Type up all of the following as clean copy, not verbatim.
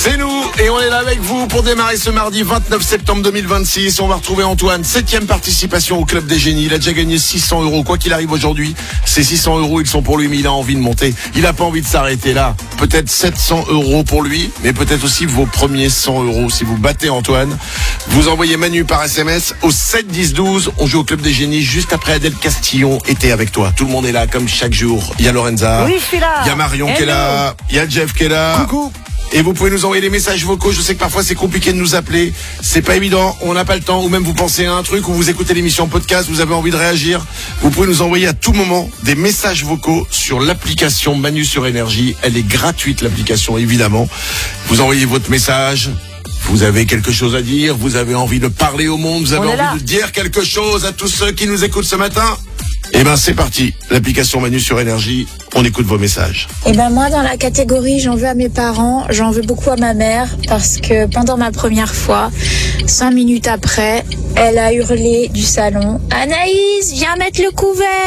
C'est nous et on est là avec vous pour démarrer ce mardi 29 septembre 2026. On va retrouver Antoine, 7e participation au Club des Génies. Il a déjà gagné 600 €. Quoi qu'il arrive aujourd'hui, ces 600 €, ils sont pour lui, mais il a envie de monter. Il n'a pas envie de s'arrêter là. Peut-être 700 € pour lui, mais peut-être aussi vos premiers 100 €. Si vous battez Antoine, vous envoyez Manu par SMS au 7 10 12. On joue au Club des Génies juste après Adèle Castillon était avec toi. Tout le monde est là comme chaque jour. Il y a Lorenza. Oui, je suis là. Il y a Marion qui est là. Il y a Jeff qui est là. Coucou. Et vous pouvez nous envoyer des messages vocaux. Je sais que parfois c'est compliqué de nous appeler. C'est pas évident. On n'a pas le temps. Ou même vous pensez à un truc ou vous écoutez l'émission podcast. Vous avez envie de réagir. Vous pouvez nous envoyer à tout moment des messages vocaux sur l'application Manu sur Énergie. Elle est gratuite, l'application, évidemment. Vous envoyez votre message. Vous avez quelque chose à dire. Vous avez envie de parler au monde. Vous avez envie de dire quelque chose à tous ceux qui nous écoutent ce matin. Eh ben, c'est parti. L'application Manu sur Énergie. On écoute vos messages. Eh ben moi, dans la catégorie j'en veux à mes parents, j'en veux beaucoup à ma mère parce que pendant ma première fois, 5 minutes après, elle a hurlé du salon « Anaïs, viens mettre le couvert !»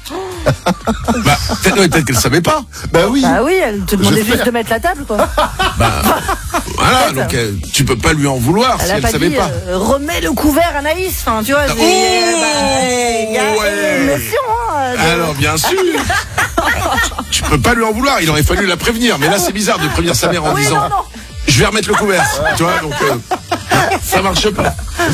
Bah, peut-être qu'elle savait pas. Bah oui. Bah oui, elle te demandait juste de mettre la table, quoi. Voilà, donc tu peux pas lui en vouloir Elle si a elle pas savait dit, pas. remets le couvert, Anaïs. Enfin, tu vois, il y a une émotion, hein. Alors bien sûr. Tu peux pas lui en vouloir. Il aurait fallu la prévenir. Mais là, c'est bizarre de prévenir sa mère en disant je vais remettre le couvert. Tu vois, donc ça marche pas.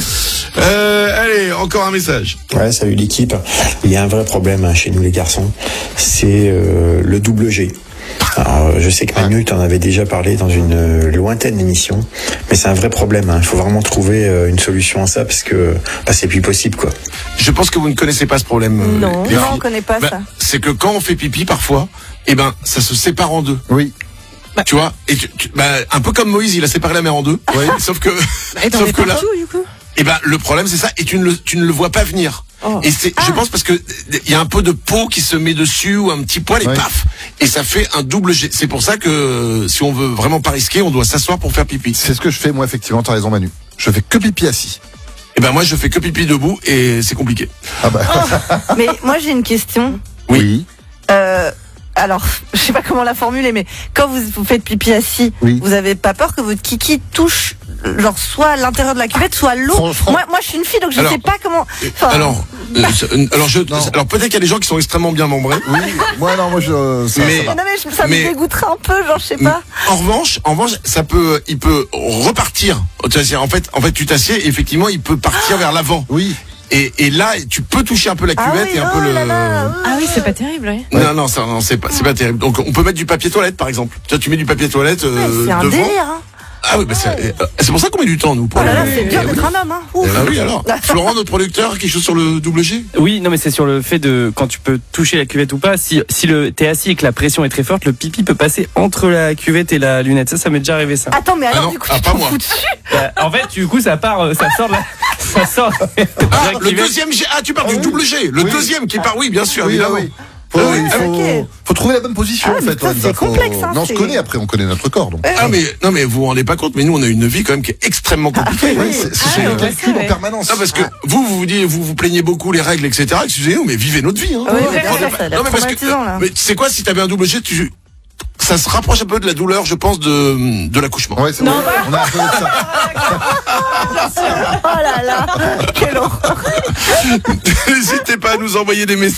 Allez, encore un message. Ouais, salut l'équipe. Il y a un vrai problème chez nous les garçons, c'est le double G. Alors, je sais que Manu t'en avait déjà parlé dans une lointaine émission, mais c'est un vrai problème. Il faut vraiment trouver une solution à ça parce que c'est plus possible, quoi. Je pense que vous ne connaissez pas ce problème. Non, les filles. on connaît pas ça. C'est que quand on fait pipi parfois, ça se sépare en deux. Oui. Tu vois, et un peu comme Moïse, il a séparé la mer en deux. Oui. Sauf que là, du coup. le problème c'est ça, et tu ne le vois pas venir. Oh. Et je pense parce que il y a un peu de peau qui se met dessus ou un petit poil et paf, et ça fait un double G. C'est pour ça que si on veut vraiment pas risquer, on doit s'asseoir pour faire pipi. C'est ce que je fais, moi, effectivement, t'as raison, Manu. Je fais que pipi assis. Et moi je fais que pipi debout et c'est compliqué. Ah bah. Mais moi, j'ai une question. Oui. Alors, je sais pas comment la formuler, mais quand vous faites pipi assis, vous avez pas peur que votre kiki touche, genre, soit à l'intérieur de la cuvette, soit à l'eau? Moi, je suis une fille, donc je sais pas comment. Alors peut-être qu'il y a des gens qui sont extrêmement bien membrés. Oui. Moi, non, ça ça me dégoûterait un peu, genre, je sais pas. En revanche, il peut repartir. En fait, tu t'assieds et effectivement, il peut partir vers l'avant. Oui. Et là, tu peux toucher un peu la cuvette et un peu le. Ah oui, c'est pas terrible, oui. Non, c'est pas terrible. Donc, on peut mettre du papier toilette, par exemple. Tu mets du papier toilette c'est un devant. délire, hein. Ah oui, c'est pour ça qu'on met du temps, nous. Pour c'est dur d'être un homme, hein. Ouf. Ah oui, alors. Florent, notre producteur, quelque chose sur le double G? Oui, non, mais c'est sur le fait de quand tu peux toucher la cuvette ou pas. Si t'es assis et que la pression est très forte, le pipi peut passer entre la cuvette et la lunette. Ça m'est déjà arrivé, ça. Attends, mais alors, non. du coup, Ah, tu pas t'en moi. fous dessus? En fait, du coup, ça part, ça sort de la. Ça sort. Le deuxième G. Ah, tu parles du double G. Le deuxième qui part, oui, bien sûr, évidemment. Oui. Faut trouver la bonne position, en fait. Ça, c'est complexe, hein. Non, on se connaît après, on connaît notre corps, donc. Ah, mais vous vous rendez pas compte, mais nous, on a une vie quand même qui est extrêmement compliquée. C'est une calcul en permanence. Non, parce que vous plaignez beaucoup les règles, etc. Excusez-nous, mais vivez notre vie, hein. Oui, mais ça a l'air traumatisant, là. Mais tu sais quoi, si t'avais un double G, ça se rapproche un peu de la douleur, je pense, de l'accouchement. Ouais, c'est vrai. On a un peu de ça. Oh là là, quelle horreur. N'hésitez pas à nous envoyer des messages.